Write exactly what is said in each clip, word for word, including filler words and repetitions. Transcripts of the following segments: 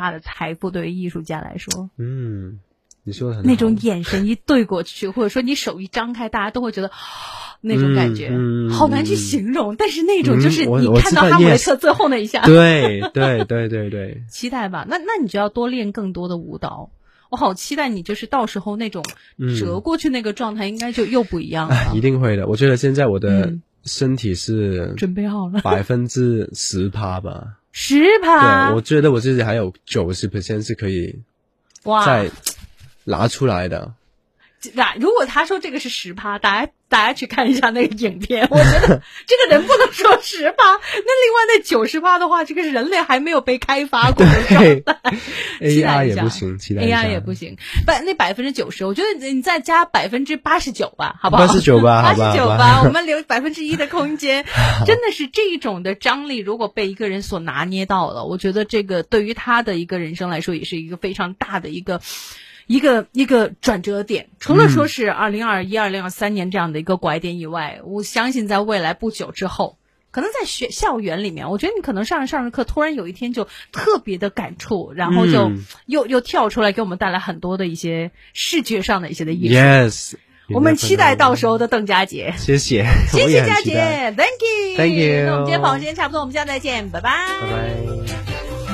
大的财富，对于艺术家来说。 嗯，你说的很好。 那种眼神一对过去，或者说你手一张开，大家都会觉得那种感觉、 嗯嗯、 好难去形容、嗯、但是那种就是你看到哈姆雷特最后那一下、 嗯、对对对对对期待吧。那那你就要多练更多的舞蹈，我好期待你就是到时候那种折过去那个状态应该就又不一样了、 嗯、一定会的。我觉得现在我的身体是准备好了百分之十趴吧， 十趴。 对，我觉得我自己还有九十 percent 是可以再拿出来的。 那如果他说这个是十趴，大家大家去看一下那个影片，我觉得这个人不能说十趴，那另外那九十趴的话，这个是人类还没有被开发过的状态。 A I 也不行，期待一下 A I 也不行，百那百分之九十，我觉得你再加百分之八十九吧，好不好？ 八十九吧， 八十九吧，我们留百分之一的空间。真的是这种的张力，如果被一个人所拿捏到了，我觉得这个对于他的一个人生来说，也是一个非常大的一个。一个一个转折点，除了说是二零二一、二零二三年这样的一个拐点以外，我相信在未来不久之后，可能在学校园里面，我觉得你可能上着上着课，突然有一天就特别的感触，然后就又、嗯、又跳出来给我们带来很多的一些视觉上的一些的艺术。 Yes， 我们期待到时候的邓佳杰。 谢谢， 谢谢佳杰 ，Thank you，Thank you。 那我们今天访问时间差不多，我们下次再见，拜拜， 拜拜。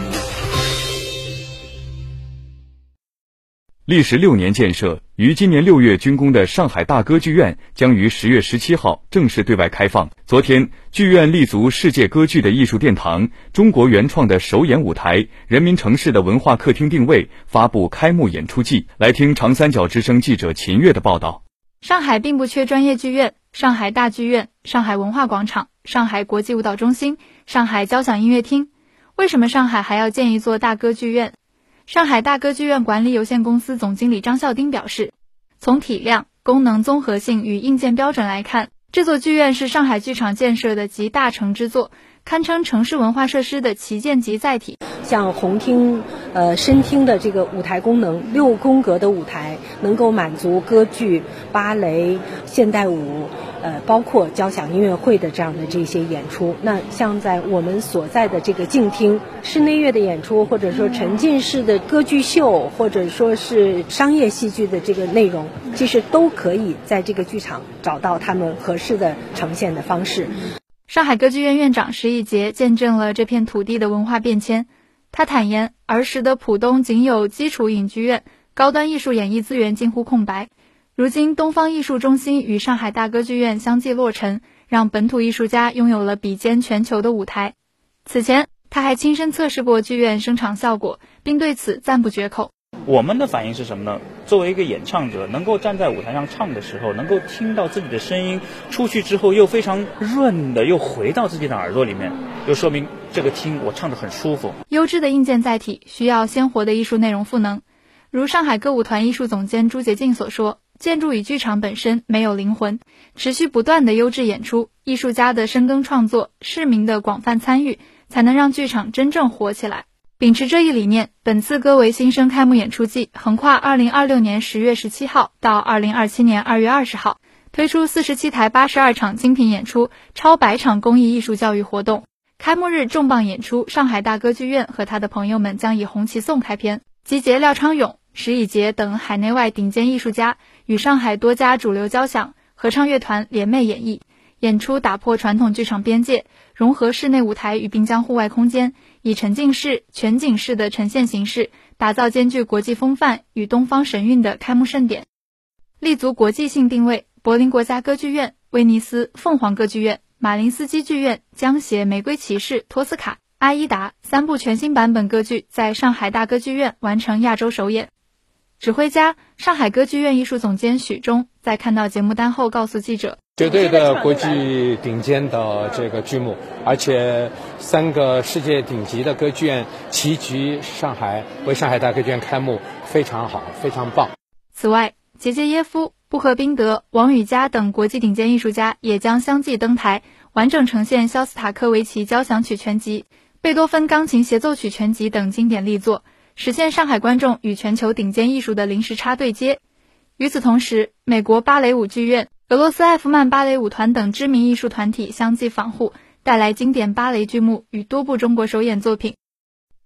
历时六年建设，于今年六月竣工的上海大歌剧院将于十月十七号正式对外开放。昨天，剧院立足世界歌剧的艺术殿堂、中国原创的首演舞台、人民城市的文化客厅定位，发布开幕演出季。来听长三角之声记者秦月的报道。 上海并不缺专业剧院，上海大剧院、上海文化广场、上海国际舞蹈中心、上海交响音乐厅。为什么上海还要建一座大歌剧院？上海大歌剧院管理有限公司总经理张孝丁表示，从体量、功能综合性与硬件标准来看，这座剧院是上海剧场建设的集大成之作，堪称城市文化设施的旗舰级载体。 像红厅、呃深厅的这个舞台功能，六宫格的舞台能够满足歌剧、芭蕾、现代舞，呃包括交响音乐会的这样的这些演出。那像在我们所在的这个静厅，室内乐的演出，或者说沉浸式的歌剧秀，或者说是商业戏剧的这个内容，其实都可以在这个剧场找到他们合适的呈现的方式。 上海歌剧院院长石以洁见证了这片土地的文化变迁。他坦言，儿时的浦东仅有基础影剧院，高端艺术演艺资源近乎空白。如今东方艺术中心与上海大歌剧院相继落成，让本土艺术家拥有了比肩全球的舞台。此前他还亲身测试过剧院声场效果，并对此赞不绝口。 我们的反应是什么呢？作为一个演唱者，能够站在舞台上唱的时候，能够听到自己的声音出去之后又非常润的又回到自己的耳朵里面，就说明这个听我唱得很舒服。 优质的硬件载体需要鲜活的艺术内容赋能。如上海歌舞团艺术总监朱洁静所说，建筑与剧场本身没有灵魂，持续不断的优质演出，艺术家的深耕创作，市民的广泛参与，才能让剧场真正活起来。秉持这一理念，本次歌为新生开幕演出季横跨二零二六年十月十七号到二零二七年二月二十号，推出四十七台八十二场精品演出，超百场公益艺术教育活动。开幕日重磅演出，上海大歌剧院和他的朋友们将以红旗颂开篇，集结廖昌永、石以洁等海内外顶尖艺术家，与上海多家主流交响、合唱乐团联袂演绎。演出打破传统剧场边界，融合室内舞台与滨江户外空间，以沉浸式、全景式的呈现形式，打造兼具国际风范与东方神韵的开幕盛典。立足国际性定位，柏林国家歌剧院、威尼斯凤凰歌剧院、马林斯基剧院、江协玫瑰骑士、托斯卡、阿依达三部全新版本歌剧在上海大歌剧院完成亚洲首演。指挥家、上海歌剧院艺术总监许忠在看到节目单后告诉记者， 绝对的国际顶尖的这个剧目，而且三个世界顶级的歌剧院齐聚上海，为上海大歌剧院开幕，非常好，非常棒。 此外，杰杰耶夫、布赫宾德、王羽佳等国际顶尖艺术家也将相继登台，完整呈现肖斯塔科维奇交响曲全集、贝多芬钢琴协奏曲全集等经典力作，实现上海观众与全球顶尖艺术的零时差对接。与此同时，美国芭蕾舞剧院、俄罗斯艾夫曼芭蕾舞团等知名艺术团体相继访沪，带来经典芭蕾剧目与多部中国首演作品。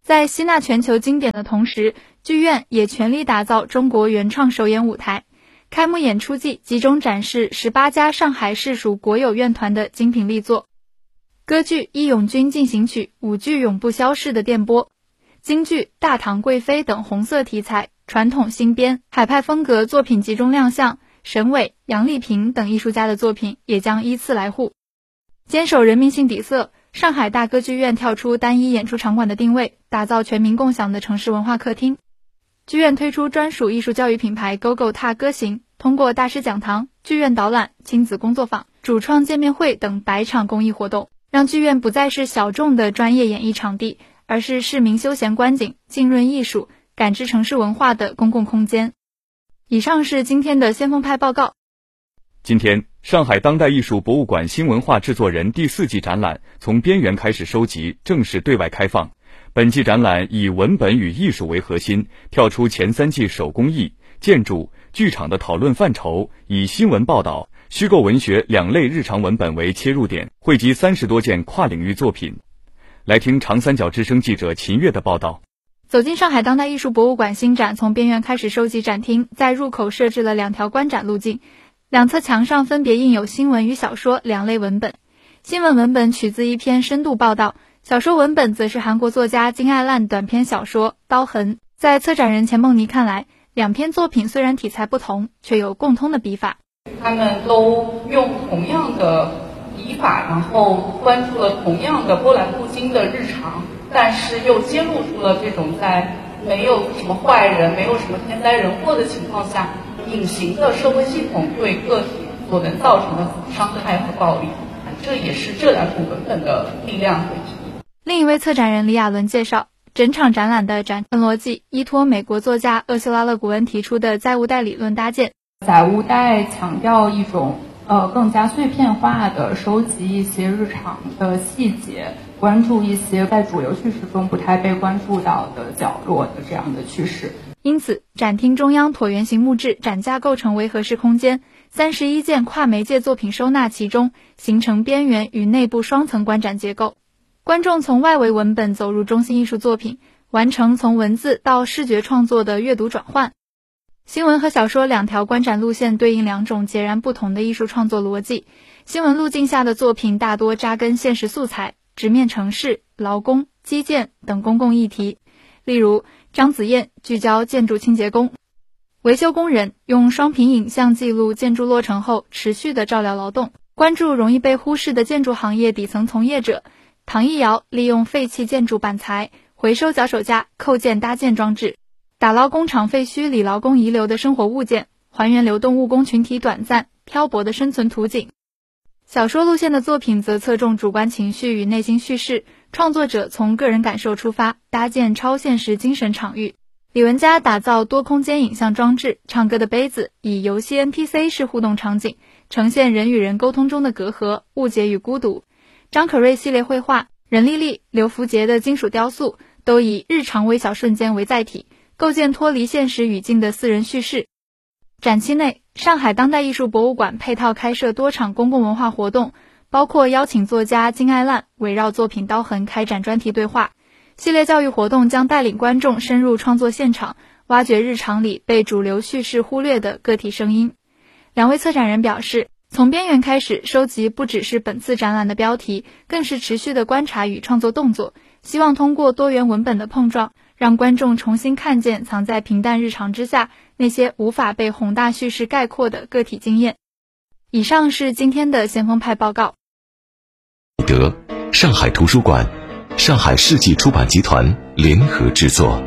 在吸纳全球经典的同时，剧院也全力打造中国原创首演舞台。开幕演出季集中展示十八家上海市属国有院团的精品力作，歌剧《义勇军进行曲》、舞剧《永不消逝的电波》、京剧《大唐贵妃》等红色题材、传统新编、海派风格作品集中亮相，沈伟、杨丽萍等艺术家的作品也将依次来沪。坚守人民性底色，上海大歌剧院跳出单一演出场馆的定位，打造全民共享的城市文化客厅。剧院推出专属艺术教育品牌 Go Go 踏歌行，通过大师讲堂、剧院导览、亲子工作坊、主创见面会等百场公益活动，让剧院不再是小众的专业演艺场地，而是市民休闲观景、浸润艺术、感知城市文化的公共空间。以上是今天的先锋派报告。 今天，上海当代艺术博物馆新文化制作人第四季展览从边缘开始收集正式对外开放。本季展览以文本与艺术为核心，跳出前三季手工艺、建筑、剧场的讨论范畴，以新闻报道、虚构文学两类日常文本为切入点，汇集三十多件跨领域作品。来听长三角之声记者秦月的报道。 走进上海当代艺术博物馆新展，从边缘开始收集展厅，在入口设置了两条观展路径，两侧墙上分别印有新闻与小说两类文本。新闻文本取自一篇深度报道，小说文本则是韩国作家金爱烂短篇小说《刀痕》。在策展人钱梦妮看来，两篇作品虽然题材不同，却有共通的笔法。 他们都用同样的笔法，然后关注了同样的波澜不惊的日常，但是又揭露出了这种在没有什么坏人、没有什么天灾人祸的情况下，隐形的社会系统对个体所能造成的伤害和暴力。这也是这两种文本的力量和意义。 另一位策展人李亚伦介绍，整场展览的展陈逻辑依托美国作家厄修拉勒古恩提出的载物袋理论搭建。 载物袋强调一种呃更加碎片化的收集一些日常的细节，关注一些在主流叙事中不太被关注到的角落的这样的趋势。 因此，展厅中央椭圆形木质展架构成为合适空间，三十一件跨媒介作品收纳其中，形成边缘与内部双层观展结构。观众从外围文本走入中心艺术作品，完成从文字到视觉创作的阅读转换。新闻和小说两条观展路线对应两种截然不同的艺术创作逻辑。新闻路径下的作品大多扎根现实素材，直面城市、劳工、基建等公共议题。例如张子燕聚焦建筑清洁工，维修工人用双屏影像记录建筑落成后持续的照料劳动，关注容易被忽视的建筑行业底层从业者。唐艺瑶利用废弃建筑板材、回收脚手架扣件搭建装置，打捞工厂废墟里劳工遗留的生活物件，还原流动务工群体短暂漂泊的生存图景。小说路线的作品则侧重主观情绪与内心叙事，创作者从个人感受出发，搭建超现实精神场域。李文佳打造多空间影像装置，唱歌的杯子以游戏 N P C 式互动场景，呈现人与人沟通中的隔阂、误解与孤独。张可瑞系列绘画，任丽丽、刘福杰的金属雕塑都以日常微小瞬间为载体，构建脱离现实语境的私人叙事。展期内，上海当代艺术博物馆配套开设多场公共文化活动，包括邀请作家金爱烂围绕作品《刀痕》开展专题对话。系列教育活动将带领观众深入创作现场，挖掘日常里被主流叙事忽略的个体声音。两位策展人表示，从边缘开始收集不只是本次展览的标题，更是持续的观察与创作动作，希望通过多元文本的碰撞，让观众重新看见藏在平淡日常之下那些无法被宏大叙事概括的个体经验。以上是今天的先锋派报告。 德上海图书馆、上海世纪出版集团联合制作。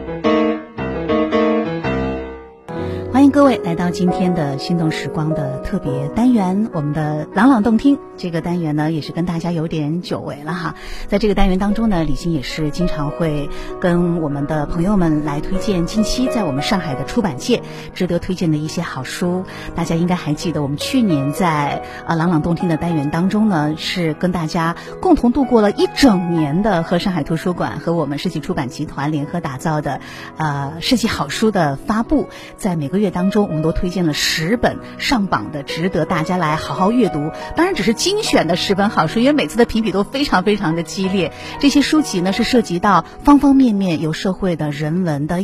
欢迎各位来到今天的心动时光的特别单元，我们的朗朗动听这个单元呢，也是跟大家有点久违了哈。在这个单元当中呢，李欣也是经常会跟我们的朋友们来推荐近期在我们上海的出版界值得推荐的一些好书。大家应该还记得，我们去年在呃朗朗动听的单元当中呢，是跟大家共同度过了一整年的和上海图书馆和我们世纪出版集团联合打造的呃世纪好书的发布，在每个月当当中，我们都推荐了十本上榜的，值得大家来好好阅读。当然只是精选的十本好书，因为每次的评比都非常非常的激烈。这些书籍呢是涉及到方方面面，有社会的、人文的、